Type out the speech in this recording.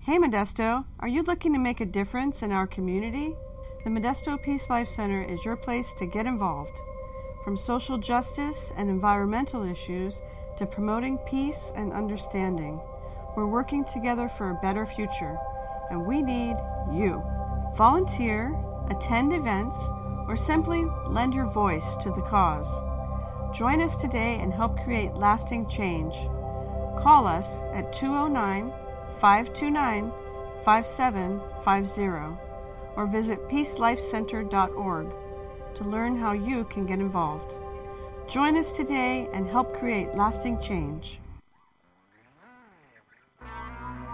Hey Modesto, are you looking to make a difference in our community? The Modesto Peace Life Center is your place to get involved. From social justice and environmental issues to promoting peace and understanding, we're working together for a better future, and we need you. Volunteer, attend events, or simply lend your voice to the cause. Join us today and help create lasting change. Call us at 209-529-5750 or visit peacelifecenter.org to learn how you can get involved. Join us today and help create lasting change.